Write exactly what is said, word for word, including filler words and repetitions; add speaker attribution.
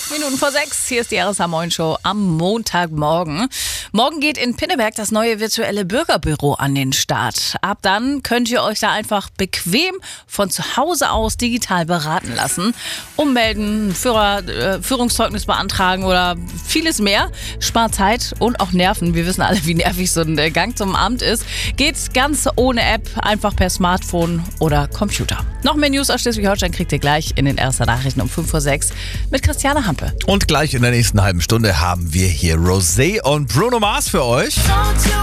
Speaker 1: Acht Minuten vor sechs, hier ist die R S A-Morgen-Show am Montagmorgen. Morgen geht in Pinneberg das neue virtuelle Bürgerbüro an den Start. Ab dann könnt ihr euch da einfach bequem von zu Hause aus digital beraten lassen. Ummelden, Führer, äh, Führungszeugnis beantragen oder vieles mehr. Spart Zeit und auch Nerven. Wir wissen alle, wie nervig so ein Gang zum Amt ist. Geht ganz ohne App, einfach per Smartphone oder Computer. Noch mehr News aus Schleswig-Holstein kriegt ihr gleich in den R S A-Nachrichten um fünf vor sechs mit Christiane Hampe.
Speaker 2: Und gleich in der nächsten halben Stunde haben wir hier Rosé und Bruno Mars für euch.